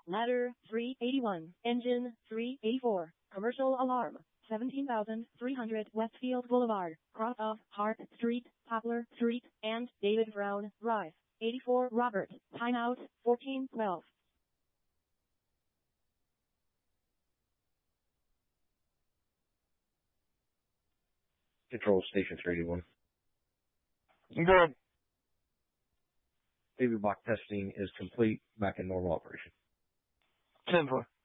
Ladder 381, engine 384, commercial alarm, 17,300 Westfield Boulevard, cross of Hart Street, Poplar Street, and David Brown Drive. 84 Robert, timeout 1412. Control Station 381. Good. Baby block testing is complete. Back in normal operation. 10-4.